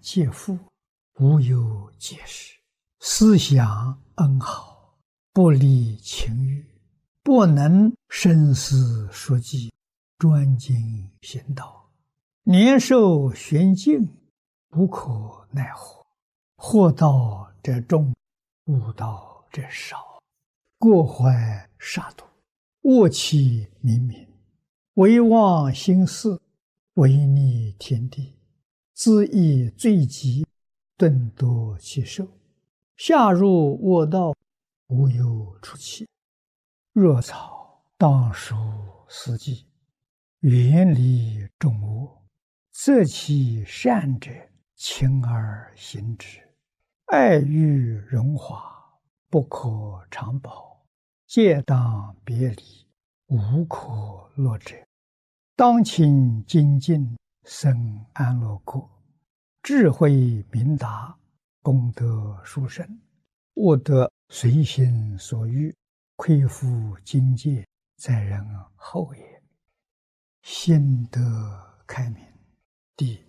皆富，无有解释。思想恩好，不离情欲，不能深思熟记，专精行道。年寿玄境，无可奈何。惑道者众，悟道者少。过怀杀戮，恶气冥冥，唯忘心事，违逆天地，自意罪极，顿夺其寿。下入恶道，无有出期。若草当属死地，远离众恶，择其善者，勤而行之。爱欲荣华，不可长保，戒当别离，无可乐者。当勤精进，生安乐国。智慧明达，功德殊胜。悟得随心所欲，亏负境界，在人后也。心得开明。第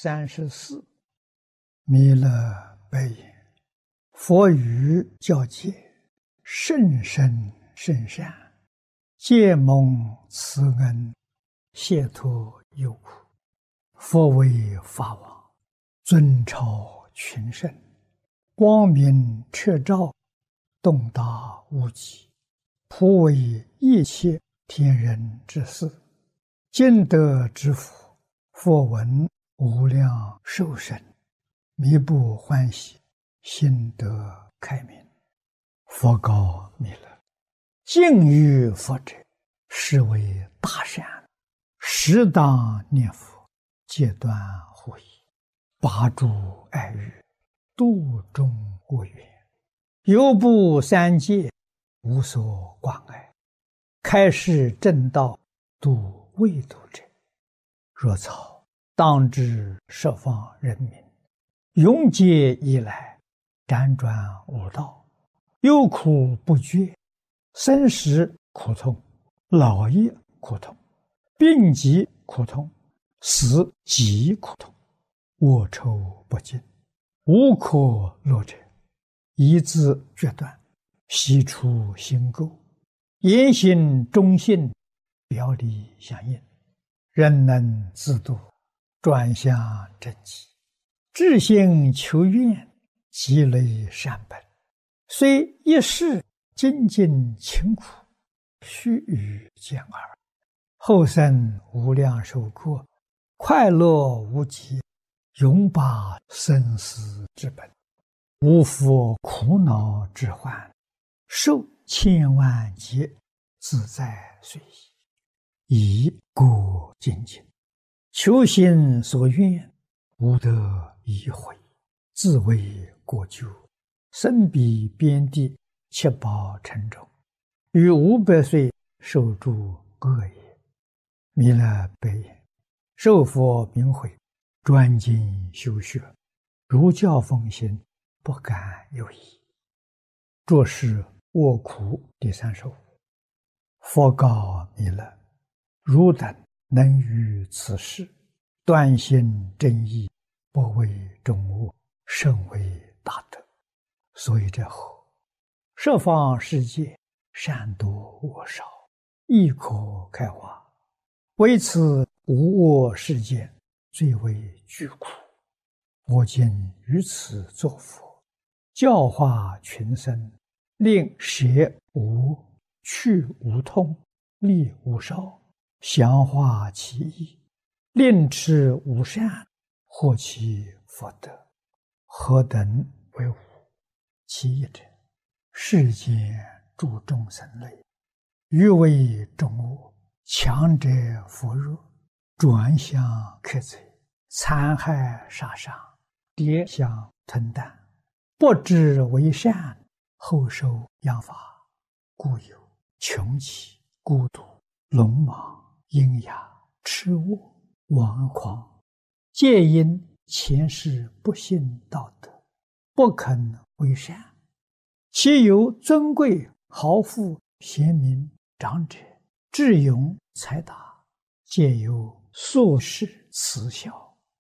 34。弥勒白言：佛语教诫，甚深甚善，皆蒙慈恩，解脱忧苦。佛为法王，尊超群圣，光明彻照，洞达无极，普为一切天人之事。今得之福，佛闻无量寿生，弥不欢喜，心得开明。佛告弥勒：敬于佛者，是为大善，适当念佛，戒断护疑，拔诸爱欲，度众恶缘，犹不三界，无所关爱，开示正道，度未度者。若草当知十方人民，永劫以来，辗转无道，忧苦不绝，生死苦痛，老业苦痛，病疾苦痛，死极苦痛，恶臭不尽，无可乐者。一字决断，悉出心垢，言行忠信，表里相应，人能自度，转向正极，至心求愿，积累善本，虽一世精进勤苦，须臾见耳，后生无量寿过，快乐无极，永拔生死之本，无复苦恼之患，受千万劫，自在随意，以故精进，求心所愿，无得已悔，自为过咎，身彼边地，七宝城中，于500岁受诸恶也。弥勒白言：受佛明慧，专精修学，如教奉行，不敢有疑。着是卧苦第35。佛告弥勒：汝等能于此事，断心正义，不为众恶，甚为大德。所以这后，十方世界，善多恶少，亦可开化。为此无恶世界，最为巨苦。我今于此作佛，教化群生，令舍无、去无痛，利无少，详化其意，令持无善，获其福德。何等为无？其一者，世间诸众生类，欲为众恶，强者扶弱，转向克贼，残害杀伤，跌相吞啖，不知为善，后受殃罚，故有穷奇、孤独、鲁莽、阴哑、痴恶、顽狂，皆因前世不信道德，不肯为善。其有尊贵、豪富、贤明、长者、智勇、才达，皆有素世、慈孝、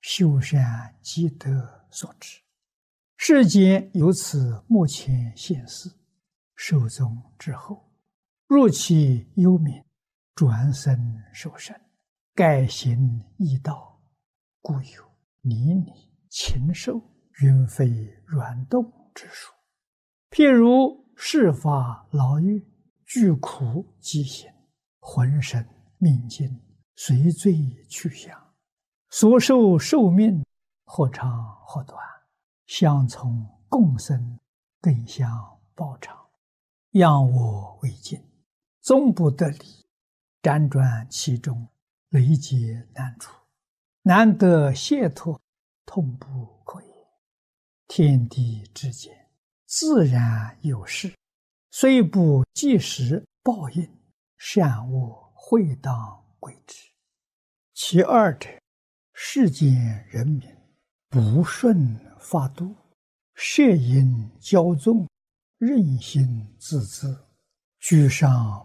修善积德所致。世间由此目前现世，寿终之后，若其幽冥，转生受生，改行异道，故有泥泞、禽兽、云飞软动之说。譬如世法牢狱，具苦饥行，浑身命尽，随罪去向，所受寿命或长或短，相从共生，更相报偿，仰我为镜，终不得离，辗转其中，累劫难除，难得解脱，痛不可言。天地之间，自然有事，虽不即时报应，善恶会当归之。其二者，世间人民不顺法度，摄引骄纵，任性自恣，居上